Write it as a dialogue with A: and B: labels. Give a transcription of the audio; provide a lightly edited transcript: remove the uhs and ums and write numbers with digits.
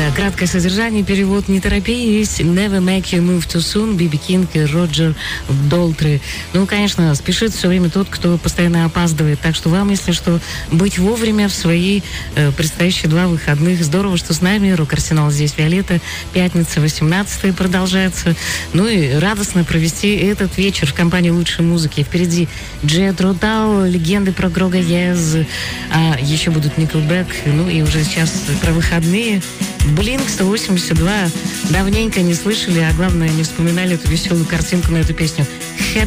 A: Краткое содержание, перевод: не торопись, Never Make You Move Too Soon, Биби Кинг и Роджер Долтри. Ну, конечно, спешит все время тот, кто постоянно опаздывает. Так что вам, если что, быть вовремя в свои предстоящие 2 выходных. Здорово, что с нами. Рок-арсенал здесь, Виолетта. Пятница, 18-е продолжается. Ну и радостно провести этот вечер в компании лучшей музыки. Впереди Джетро Тал, легенды про Грога Ез, а еще будут Nickelback. Ну и уже сейчас про выходные. Blink-182. Давненько не слышали, а главное, не вспоминали эту веселую картинку на эту песню. Happy